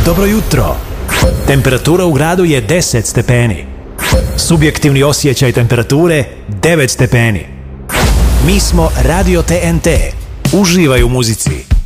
Dobro jutro. Temperatura u gradu je 10 stepeni. Subjektivni osjećaj temperature 9 stepeni. Mi smo Radio TNT. Uživaj u muzici.